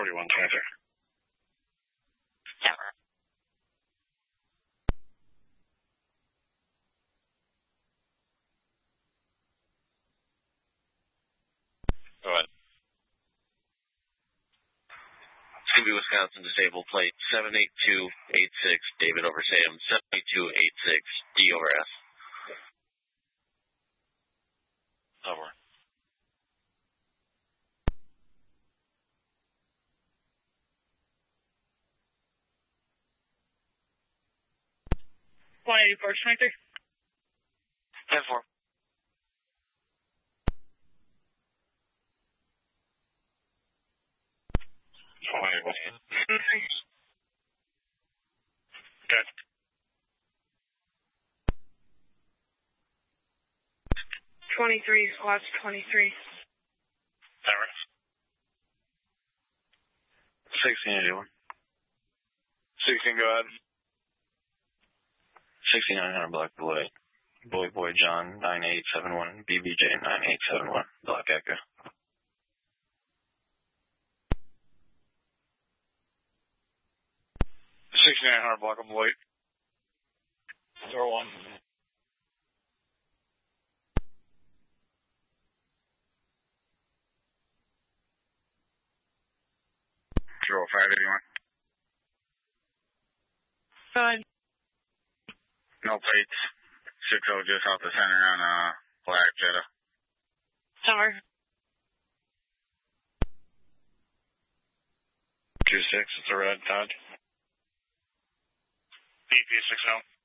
4123. Tower. Go ahead. Scooby, Wisconsin, disabled plate 78286, David over Sam, 78286, D over S. Over. $184.23. 10-4. Good. 23, squads 23. Tower. 1681. 16, go ahead. 6900 Black Boy. Boy John 9871. BBJ 9871. Black Echo. 6900 Block of White. 01. 0581. Good. No plates. 60 just off the center on Black Jetta. Tower. 26, it's a red Todd. BP 60.